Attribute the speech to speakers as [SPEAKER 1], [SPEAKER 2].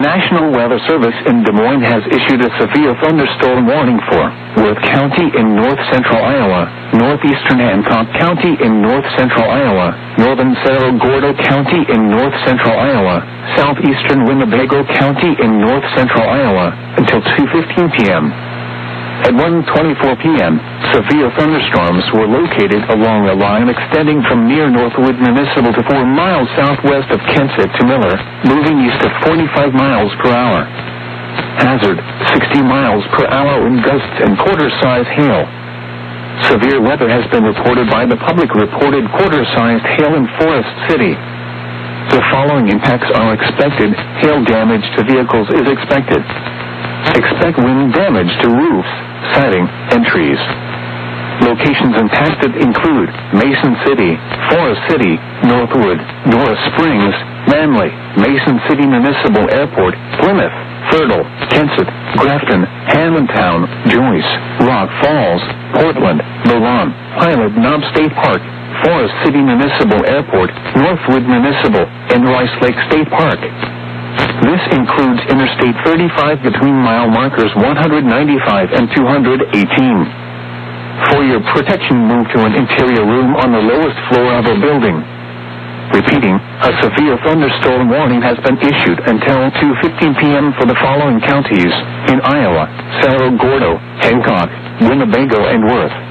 [SPEAKER 1] National Weather Service in Des Moines has issued a severe thunderstorm warning for Worth County in north-central Iowa, northeastern Hancock County in north-central Iowa, northern Cerro Gordo County in north-central Iowa, southeastern Winnebago County in north-central Iowa, until 2:15 p.m. At 1:24 p.m., severe thunderstorms were located along a line extending from near Northwood Municipal to 4 miles southwest of Kensett to Miller, moving east at 45 miles per hour. Hazard, 60 miles per hour in gusts and quarter-size hail. Severe weather has been reported by the public. Reported quarter-sized hail in Forest City. The following impacts are expected. Hail damage to vehicles is expected. Expect wind damage to roofs, siding, and trees. Locations impacted include Mason City, Forest City, Northwood, North Springs, Manly, Mason City Municipal Airport, Plymouth, Fertile, Kensett, Grafton, Hammontown, Joyce, Rock Falls, Portland, Milan, Pilot Knob State Park, Forest City Municipal Airport, Northwood Municipal, and Rice Lake State Park. This includes Interstate 35 between mile markers 195 and 218. For your protection, move to an interior room on the lowest floor of a building. Repeating, a severe thunderstorm warning has been issued until 2:15 p.m. for the following counties in Iowa: Cerro Gordo, Hancock, Winnebago, and Worth.